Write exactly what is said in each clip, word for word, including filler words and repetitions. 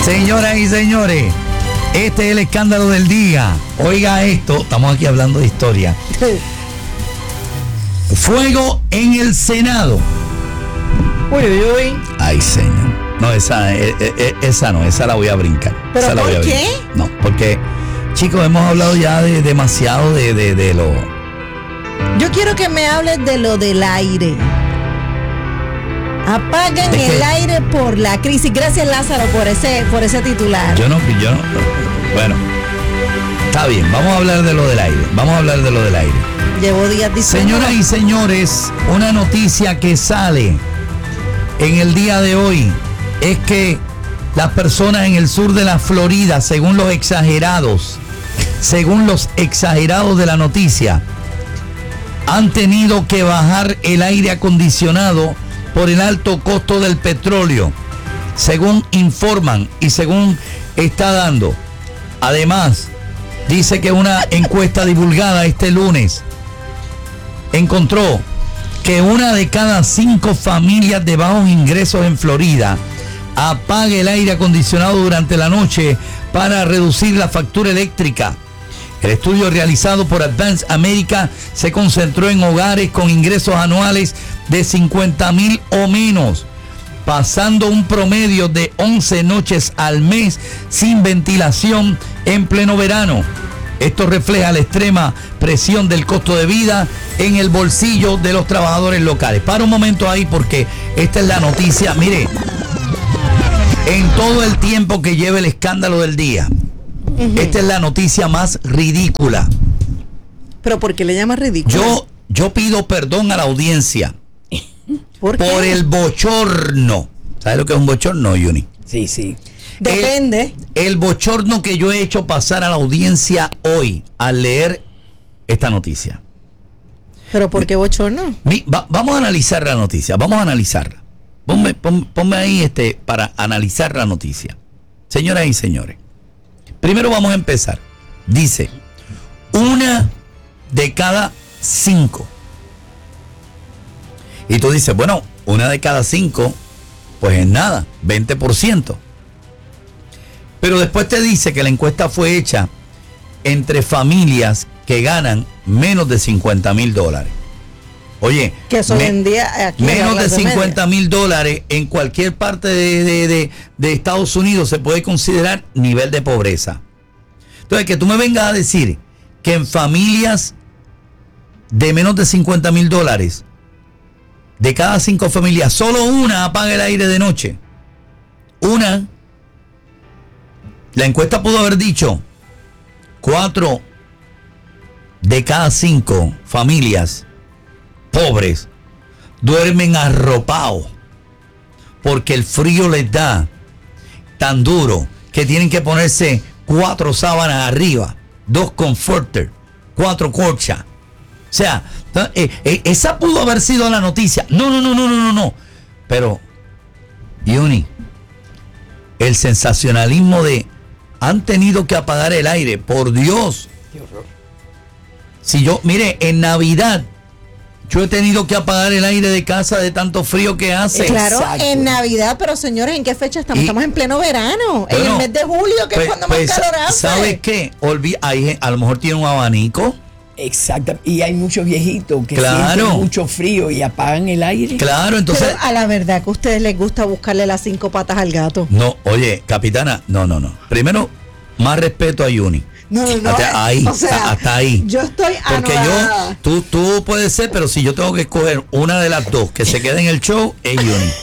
Señoras y señores, este es el escándalo del día. Oiga esto, estamos aquí hablando de historia. Fuego en el Senado. Uy, uy, uy. Ay, señor. No, esa, eh, eh, esa no, esa la voy a brincar. ¿Pero esa la por voy a qué? brincar. No, porque, chicos, hemos hablado ya de demasiado de, de, de lo... Yo quiero que me hables de lo del aire. Apagan ¿De el qué? aire por la crisis. Gracias, Lázaro, por ese, por ese titular. Yo no, yo no. Bueno, está bien, vamos a hablar de lo del aire. Vamos a hablar de lo del aire. Llevo días diciendo. Señoras y señores, una noticia que sale en el día de hoy es que las personas en el sur de la Florida, según los exagerados, según los exagerados de la noticia, han tenido que bajar el aire acondicionado por el alto costo del petróleo, según informan y según está dando. Además, dice que una encuesta divulgada este lunes encontró que una de cada cinco familias de bajos ingresos en Florida apaga el aire acondicionado durante la noche para reducir la factura eléctrica. El estudio realizado por Advance America se concentró en hogares con ingresos anuales de cincuenta mil o menos, pasando un promedio de once noches al mes sin ventilación en pleno verano. Esto refleja la extrema presión del costo de vida en el bolsillo de los trabajadores locales. Para un momento ahí porque esta es la noticia. Mire, en todo el tiempo que lleva el escándalo del día, uh-huh. esta es la noticia más ridícula. ¿Pero por qué le llamas ridículo? Yo, yo pido perdón a la audiencia ¿Por, por el bochorno. ¿Sabes lo que es un bochorno, Yuni? Sí, sí. Depende. El, el bochorno que yo he hecho pasar a la audiencia hoy al leer esta noticia. ¿Pero por qué bochorno? Mi, va, vamos a analizar la noticia, vamos a analizarla. Ponme, pon, ponme ahí este para analizar la noticia. Señoras y señores, primero vamos a empezar. Dice, una de cada cinco. Y tú dices, bueno, una de cada cinco, pues es nada, veinte por ciento. Pero después te dice que la encuesta fue hecha entre familias que ganan menos de cincuenta mil dólares. Oye, que eso me, hoy en día aquí menos de cincuenta mil dólares en cualquier parte de, de, de, de Estados Unidos se puede considerar nivel de pobreza. Entonces, que tú me vengas a decir que en familias de menos de cincuenta mil dólares, de cada cinco familias, solo una apaga el aire de noche. Una. La encuesta pudo haber dicho, cuatro de cada cinco familias pobres duermen arropados porque el frío les da tan duro que tienen que ponerse cuatro sábanas arriba, dos comforters, cuatro corchas. O sea, eh, eh, esa pudo haber sido la noticia. No, no, no, no, no, no, no. Pero, Yuni, el sensacionalismo de han tenido que apagar el aire, por Dios. Qué horror. Si yo, mire, en Navidad yo he tenido que apagar el aire de casa de tanto frío que hace. Claro, Exacto. en Navidad, pero señores, ¿en qué fecha estamos? Y, estamos en pleno verano, en bueno, el mes de julio, que pues, es cuando pues, más calor hace. ¿Sabes qué? Olvi hay, a lo mejor tiene un abanico. Exacto. Y hay muchos viejitos que Claro. sienten mucho frío y apagan el aire. Claro, entonces... Pero a la verdad que a ustedes les gusta buscarle las cinco patas al gato. No, oye, capitana, no, no, no. Primero, más respeto a Yuni. No, no, no. Hasta ahí, o sea, hasta ahí. Yo estoy Porque anodada. yo, tú, tú puedes ser, pero si yo tengo que escoger una de las dos que se quede en el show, es Yuni.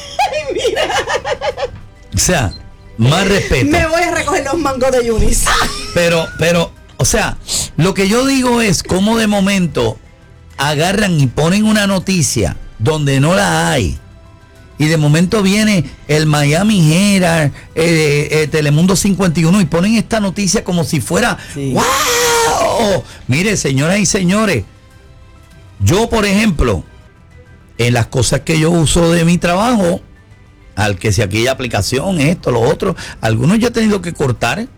O sea, más respeto. Me voy a recoger los mangos de Yunis. Pero, pero, o sea, lo que yo digo es cómo de momento agarran y ponen una noticia donde no la hay. Y de momento viene el Miami Herald, eh, eh, Telemundo cincuenta y uno y ponen esta noticia como si fuera Sí. ¡wow! Mire, señoras y señores, yo, por ejemplo, en las cosas que yo uso de mi trabajo, al que si aquella aplicación, esto, lo otro, algunos yo he tenido que cortar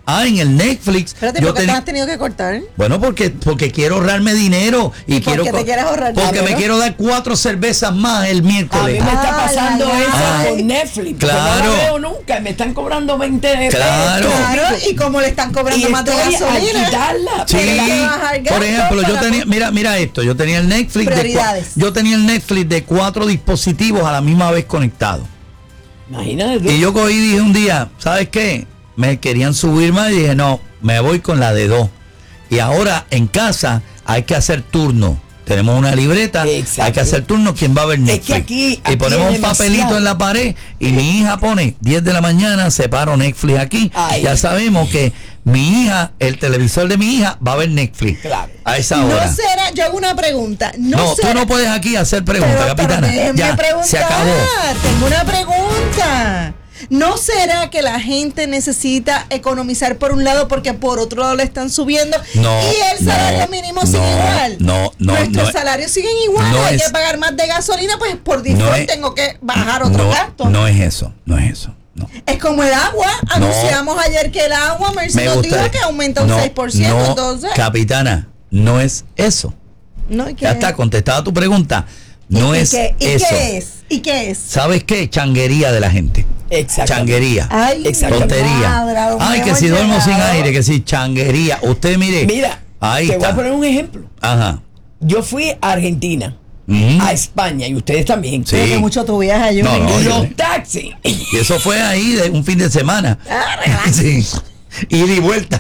Ah, en el Netflix. Espérate, yo ¿por qué tenía- te has tenido que cortar? Bueno, porque, porque quiero ahorrarme dinero. ¿Y, ¿Y por quiero qué te co- quieres ahorrar Porque dinero? me quiero dar cuatro cervezas más el A mí miércoles. me está Ay, pasando ay, eso ay. con Netflix. porque Claro. No la veo nunca. Me están cobrando veinte de Claro. Claro, y como le están Y cobrando más de estoy a gasolina. quitarla. Sí, Tienes que bajar por gastos ejemplo, yo para- tenía, mira, mira esto, yo tenía el Netflix de, cua- Prioridades. yo tenía el Netflix de cuatro dispositivos a la misma vez conectados. Imagínate tú. Y yo cogí y dije un día, ¿sabes qué? Me querían subir más y dije, no, me voy con la de dos. Y ahora en casa hay que hacer turno. Tenemos una libreta, Exacto. hay que hacer turno, ¿quién va a ver Es que Netflix? aquí- y aquí ponemos es un papelito demasiado. en la pared y mi hija pone diez de la mañana, separo Netflix aquí. Ay. Ya sabemos que mi hija, el televisor de mi hija va a ver Netflix Claro. a esa No hora. será, yo hago una pregunta. No, No, será, tú no puedes aquí hacer preguntas, pero, pero capitana. déjenme Ya, preguntar. se acabó. Tengo una pregunta. ¿No será que la gente necesita economizar por un lado porque por otro lado le están subiendo No, y el salario no, mínimo no, sigue igual? no, no, Nuestros no es- salarios siguen igual. no Hay es- que pagar más de gasolina, pues por default No es- tengo que bajar otro No, gasto. no es eso, no es eso. No. Es como el agua. Anunciamos ayer que el agua, Mercy nos dijo que aumenta un no, seis por ciento. no, entonces, capitana, no es eso. no, ¿y qué Ya es? está contestada tu pregunta. No ¿Y es qué, ¿Y eso. qué es? ¿Y qué es? ¿Sabes qué? Changuería de la gente. Exactamente. Changuería. Ay, Exactamente. Tontería. madre, ¿a dónde Ay, que hemos si duermo sin llegado? aire, que si changuería. Usted mire. Mira, Ahí te está. voy a poner un ejemplo. Ajá. Yo fui a Argentina, Mm. a España, y ustedes también. Sí. Creo que mucho tu viaje yo. No, no, yo- Los taxis. Y eso fue ahí de un fin de semana. Ah, relax. Sí. Ida y vuelta.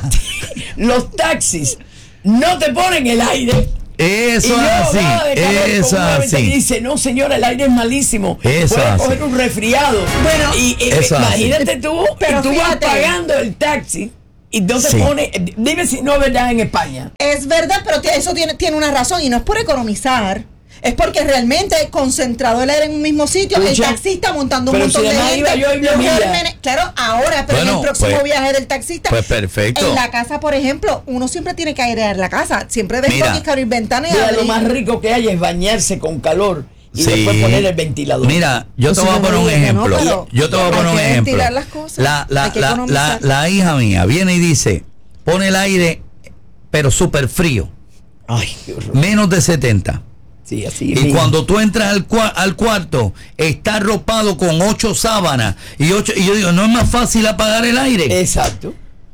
Los taxis no te ponen el aire. Y Eso yo es así. hablaba de calor con Eso una es vecina y así. dice, no señora, el aire es malísimo. Eso Puedes así. coger un resfriado. Bueno, y, y- eso así. imagínate tú, Pero y tú fíjate. vas pagando el taxi y no te Sí. pone, dime si no es verdad en España. Es verdad, pero que eso tiene, tiene una razón y no es por economizar. Es porque realmente concentrado el aire en un mismo sitio, el Escucha, taxista montando un pero montón si de además gente. iba yo y mi los amiga. gérmenes- claro, ahora, pero en Bueno, el próximo pues- viaje del taxista. pues perfecto. En la casa, por ejemplo, uno siempre tiene que airear la casa. Siempre después Mira. hay que abrir ventanas y Mira, abrir. lo más rico que hay es bañarse con calor y Sí. después poner el ventilador. Mira, yo Pues te si voy a no poner me un digas que no, ejemplo. pero Yo te voy a hay poner un que ejemplo. ventilar las cosas. La, la, Hay que la, la, economizar. la hija mía viene y dice, pone el aire, pero súper frío, Ay, qué horror. menos de setenta. Sí, así Y mismo. cuando tú entras al, cua- al cuarto, está arropado con ocho sábanas. Y ocho y yo digo, ¿no es más fácil apagar el aire? Exacto.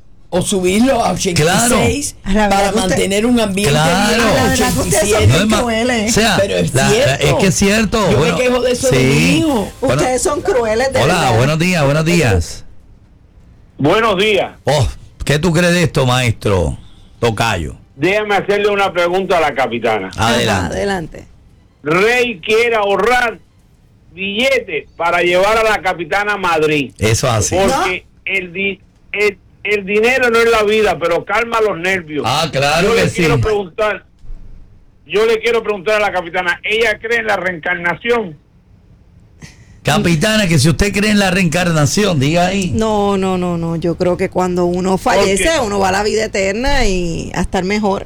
O subirlo a ochenta y seis Claro. A la verdad para que usted- mantener un ambiente Claro. bien A la a verdad que ustedes son ochenta y siete. No es más- crueles. o sea, Pero es la- cierto. es que es cierto. Yo Bueno, me quejo de eso de sí. mi hijo. Bueno, Ustedes son crueles de hola, verdad. buenos días, buenos días. Buenos días. Oh, ¿qué tú crees de esto, maestro Tocayo? Déjame hacerle una pregunta a la capitana. Ajá, Adelante. adelante. Rey quiere ahorrar billetes para llevar a la capitana a Madrid. Eso así. Porque el, di- el, el dinero no es la vida, pero calma los nervios. Ah, claro yo que le sí. quiero preguntar, yo le quiero preguntar a la capitana, ¿ella cree en la reencarnación? Capitana, que si usted cree en la reencarnación, diga ahí. No, no, no, no. Yo creo que cuando uno fallece, qué? uno va a la vida eterna y a estar mejor.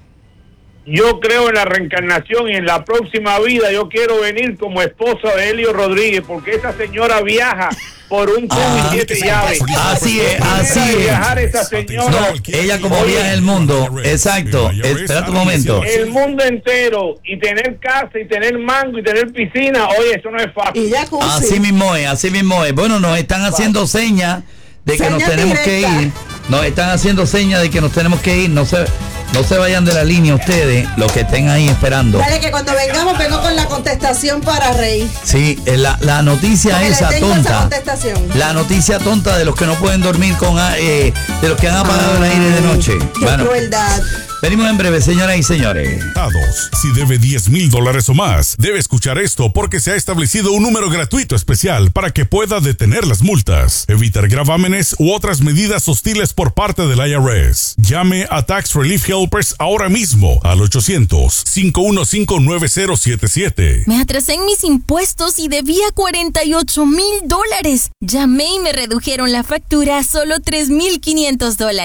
Yo creo en la reencarnación y en la próxima vida yo quiero venir como esposa de Helio Rodríguez, porque esa señora viaja por un tubo Ah, y siete llaves. Así es, así Manera de es. viajar esa señora. No, ella como Oye, viaja el mundo. Exacto. Espera un momento. El mundo entero y tener casa y tener mango y tener piscina, oye, eso no es fácil. Y jacuzzi. Así mismo es, así mismo es. Bueno, nos están haciendo señas de que nos Señas tenemos que directas. ir. Nos están haciendo señas de que nos tenemos que ir. No se, no se vayan de la línea ustedes, los que estén ahí esperando. Dale, que cuando vengamos, vengo con la contestación para Rey. Sí, eh, la, la noticia Porque le esa tengo esa tonta. contestación. La noticia tonta de los que no pueden dormir con a- eh, de los que han apagado el aire de noche. Qué Bueno, crueldad. venimos en breve, señoras y señores. Si debe diez mil dólares o más, debe escuchar esto porque se ha establecido un número gratuito especial para que pueda detener las multas, evitar gravámenes u otras medidas hostiles por parte del I R S. Llame a Tax Relief Helpers ahora mismo al ochocientos, cinco uno cinco, nueve cero siete siete. Me atrasé en mis impuestos y debía cuarenta y ocho mil dólares. Llamé y me redujeron la factura a solo tres mil quinientos dólares.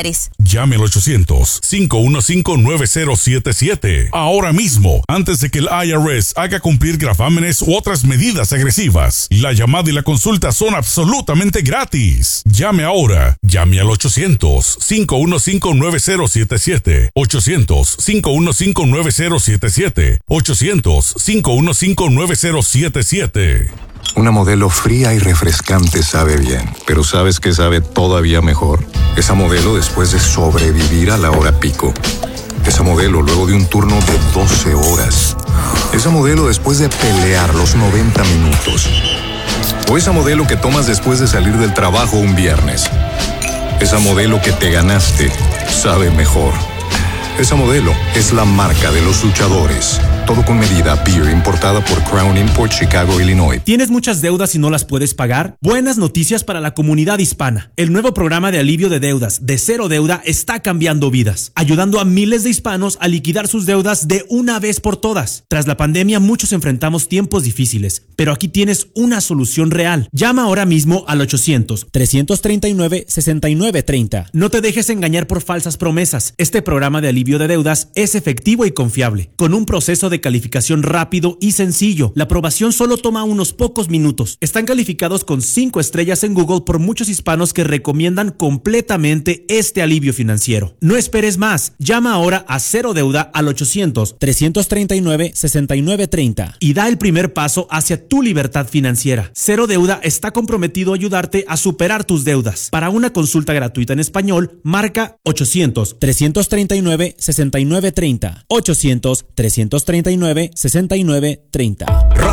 Llame al ochocientos, cinco uno cinco, nueve cero siete siete. Ahora mismo, antes de que el I R S haga cumplir gravámenes u otras medidas agresivas. La llamada y la consulta son absolutamente gratis. Llame ahora. Llame al ochocientos, cinco uno cinco, nueve cero siete siete. ochocientos, cinco uno cinco, nueve cero siete siete. ochocientos, cinco uno cinco, nueve cero siete siete. Una Modelo fría y refrescante sabe bien, pero ¿sabes qué sabe todavía mejor? Esa Modelo después de sobrevivir a la hora pico. Esa Modelo luego de un turno de doce horas. Esa Modelo después de pelear los noventa minutos. O esa Modelo que tomas después de salir del trabajo un viernes. Esa Modelo que te ganaste sabe mejor. Esa Modelo es la marca de los luchadores. Todo con medida. Beer importada por Crown Import, Chicago, Illinois. ¿Tienes muchas deudas y no las puedes pagar? Buenas noticias para la comunidad hispana. El nuevo programa de alivio de deudas de Cero Deuda está cambiando vidas, ayudando a miles de hispanos a liquidar sus deudas de una vez por todas. Tras la pandemia, muchos enfrentamos tiempos difíciles, pero aquí tienes una solución real. Llama ahora mismo al ochocientos, trescientos treinta y nueve, sesenta y nueve treinta. No te dejes engañar por falsas promesas. Este programa de alivio de deudas es efectivo y confiable, con un proceso de calificación rápido y sencillo. La aprobación solo toma unos pocos minutos. Están calificados con cinco estrellas en Google por muchos hispanos que recomiendan completamente este alivio financiero. No esperes más. Llama ahora a Cero Deuda al ochocientos, trescientos treinta y nueve, sesenta y nueve treinta y da el primer paso hacia tu libertad financiera. Cero Deuda está comprometido a ayudarte a superar tus deudas. Para una consulta gratuita en español, marca ochocientos, trescientos treinta y nueve, sesenta y nueve treinta. ochocientos, trescientos treinta y nueve, sesenta y nueve treinta.